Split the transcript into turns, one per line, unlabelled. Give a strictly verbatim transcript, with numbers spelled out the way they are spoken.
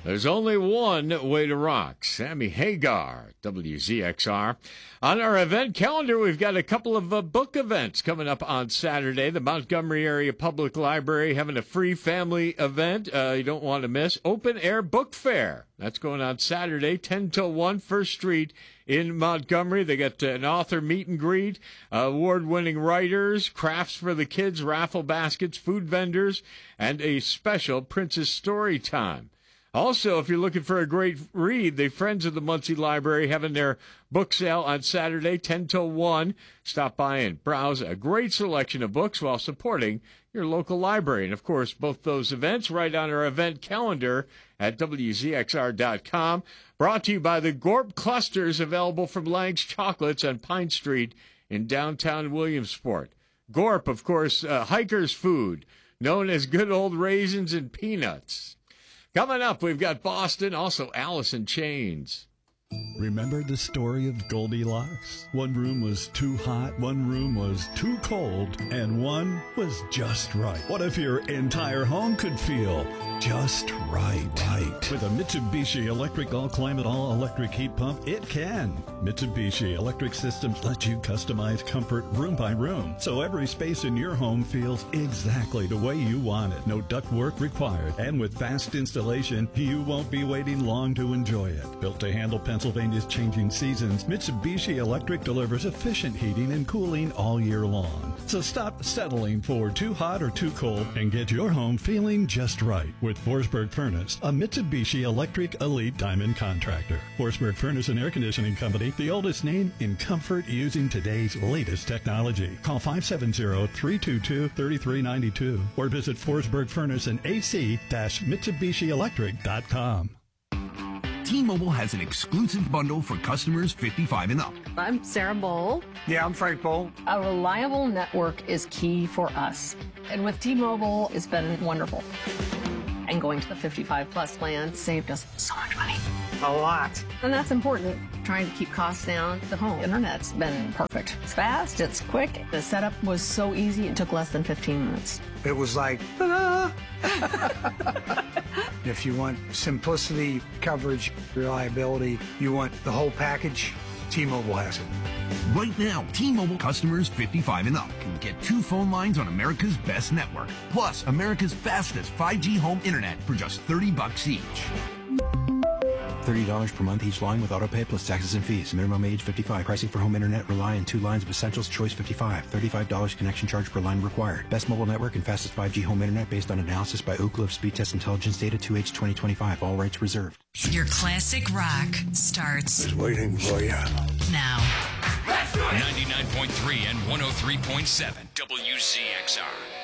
There's only one way to rock. Sammy Hagar, W Z X R. On our event calendar, we've got a couple of uh, book events coming up on Saturday. The Montgomery Area Public Library having a free family event uh, you don't want to miss. Open Air Book Fair. That's going on Saturday, ten till one, First Street in Montgomery. They got uh, an author meet and greet, uh, award-winning writers, crafts for the kids, raffle baskets, food vendors, and a special Princess Story Time. Also, if you're looking for a great read, the Friends of the Muncie Library having their book sale on Saturday, ten till one. Stop by and browse a great selection of books while supporting your local library. And, of course, both those events right on our event calendar at W Z X R dot com. Brought to you by the Gorp Clusters, available from Lang's Chocolates on Pine Street in downtown Williamsport. Gorp, of course, uh, hiker's food, known as good old raisins and peanuts. Coming up, we've got Boston, also Alice in Chains.
Remember the story of Goldilocks? One room was too hot, one room was too cold, and one was just right. What if your entire home could feel just right? Right. With a Mitsubishi Electric All-Climate All-Electric Heat Pump, it can. Mitsubishi Electric Systems let you customize comfort room by room, so every space in your home feels exactly the way you want it. No ductwork required, and with fast installation, you won't be waiting long to enjoy it. Built to handle Pennsylvania's changing seasons, Mitsubishi Electric delivers efficient heating and cooling all year long. So stop settling for too hot or too cold and get your home feeling just right with Forsberg Furnace, a Mitsubishi Electric Elite Diamond contractor. Forsberg Furnace and Air Conditioning Company, the oldest name in comfort using today's latest technology. Call five seven zero, three two two, three three nine two or visit Forsberg Furnace and A C Mitsubishi Electric dot com.
T-Mobile has an exclusive bundle for customers fifty-five and up.
I'm Sarah Bowl.
Yeah, I'm Frank Bowl.
A reliable network is key for us. And with T-Mobile, it's been wonderful. And going to the fifty-five plus plan saved us so much money.
A lot.
And that's important. Trying to keep costs down. The home internet's been perfect. It's fast, it's quick. The setup was so easy, it took less than fifteen minutes.
It was like, ta-da! If you want simplicity, coverage, reliability, you want the whole package, T-Mobile has it.
Right now, T-Mobile customers fifty-five and up can get two phone lines on America's best network, plus America's fastest five G home internet for just thirty bucks each.
thirty dollars per month each line with autopay plus taxes and fees. Minimum age fifty-five. Pricing for home internet rely on two lines of Essentials Choice fifty-five. thirty-five dollars connection charge per line required. Best mobile network and fastest five G home internet based on analysis by Oak Cliff Speed Test Intelligence Data two H twenty twenty-five. All rights reserved.
Your classic rock starts
It's waiting for you.
now.
ninety-nine point three and one oh three point seven W Z X R.